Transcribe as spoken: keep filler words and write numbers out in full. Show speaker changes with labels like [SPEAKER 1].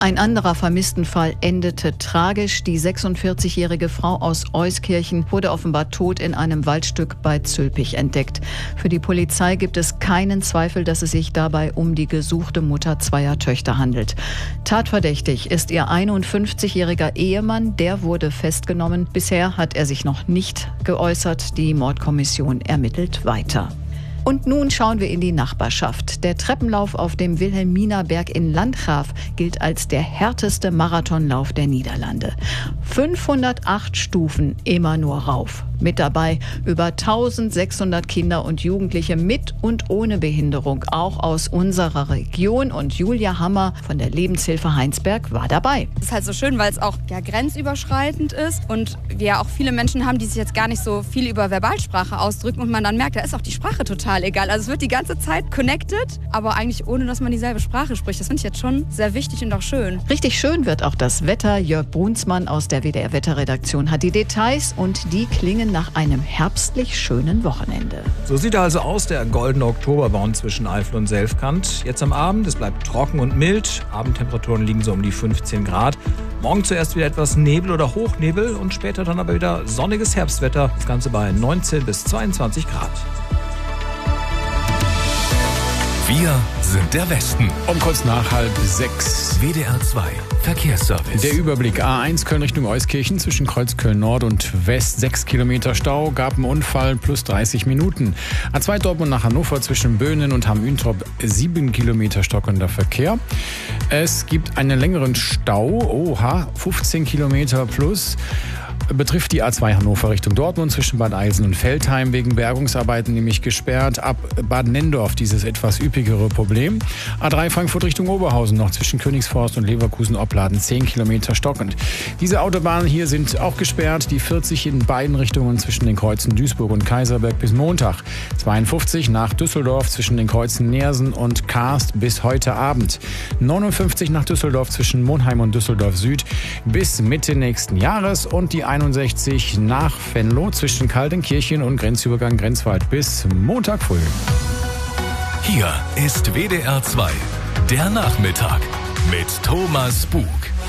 [SPEAKER 1] Ein anderer Vermisstenfall endete tragisch. Die sechsundvierzigjährige Frau aus Euskirchen wurde offenbar tot in einem Waldstück bei Zülpich entdeckt. Für die Polizei gibt es keinen Zweifel, dass es sich dabei um die gesuchte Mutter zweier Töchter handelt. Tatverdächtig ist ihr einundfünfzigjähriger Ehemann. Der wurde festgenommen. Bisher hat er sich noch nicht geäußert. Die Mordkommission ermittelt weiter. Und nun schauen wir in die Nachbarschaft. Der Treppenlauf auf dem Wilhelminaberg in Landgraaf gilt als der härteste Marathonlauf der Niederlande. fünfhundertacht Stufen, immer nur rauf. Mit dabei über eintausendsechshundert Kinder und Jugendliche mit und ohne Behinderung, auch aus unserer Region. Und Julia Hammer von der Lebenshilfe Heinsberg war dabei.
[SPEAKER 2] Es ist halt so schön, weil es auch ja, grenzüberschreitend ist und wir ja auch viele Menschen haben, die sich jetzt gar nicht so viel über Verbalsprache ausdrücken und man dann merkt, da ist auch die Sprache total egal. Also es wird die ganze Zeit connected, aber eigentlich ohne, dass man dieselbe Sprache spricht. Das finde ich jetzt schon sehr wichtig und auch schön.
[SPEAKER 1] Richtig schön wird auch das Wetter. Jörg Brunsmann aus der W D R-Wetterredaktion hat die Details und die klingen nach einem herbstlich schönen Wochenende.
[SPEAKER 3] So sieht er also aus, der goldene Oktoberbaum zwischen Eifel und Selfkant. Jetzt am Abend, es bleibt trocken und mild. Abendtemperaturen liegen so um die fünfzehn Grad. Morgen zuerst wieder etwas Nebel oder Hochnebel und später dann aber wieder sonniges Herbstwetter. Das Ganze bei neunzehn bis zweiundzwanzig Grad.
[SPEAKER 4] Wir sind der Westen.
[SPEAKER 5] Um kurz nach halb sechs.
[SPEAKER 4] W D R zwei Verkehrsservice.
[SPEAKER 5] Der Überblick: A eins Köln Richtung Euskirchen zwischen Kreuz Köln Nord und West sechs Kilometer Stau, gab einen Unfall plus dreißig Minuten. A zwei Dortmund nach Hannover zwischen Böhnen und Hamm-Üntrop sieben Kilometer stockender Verkehr. Es gibt einen längeren Stau, oha, fünfzehn Kilometer plus. Betrifft die A zwei Hannover Richtung Dortmund zwischen Bad Eilsen und Veltheim, wegen Bergungsarbeiten nämlich gesperrt. Ab Bad Nendorf dieses etwas üppigere Problem. A drei Frankfurt Richtung Oberhausen noch zwischen Königsforst und Leverkusen-Opladen zehn Kilometer stockend. Diese Autobahnen hier sind auch gesperrt. Die vierzig in beiden Richtungen zwischen den Kreuzen Duisburg und Kaiserberg bis Montag. zweiundfünfzig nach Düsseldorf zwischen den Kreuzen Neersen und Karst bis heute Abend. neunundfünfzig nach Düsseldorf zwischen Monheim und Düsseldorf Süd bis Mitte nächsten Jahres. Und die einundsechzig nach Venlo zwischen Kaltenkirchen und Grenzübergang Grenzwald bis Montag früh.
[SPEAKER 4] Hier ist W D R zwei, der Nachmittag mit Thomas Bug.